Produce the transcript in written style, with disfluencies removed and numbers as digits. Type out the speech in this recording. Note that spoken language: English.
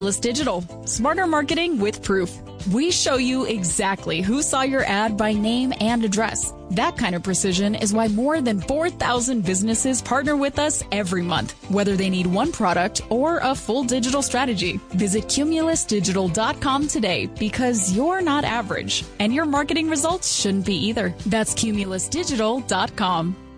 Cumulus Digital, smarter marketing with proof. We show you exactly who saw your ad by name and address. That kind of precision is why more than 4,000 businesses partner with us every month, whether they need one product or a full digital strategy. Visit cumulusdigital.com today because you're not average, and your marketing results shouldn't be either. That's cumulusdigital.com.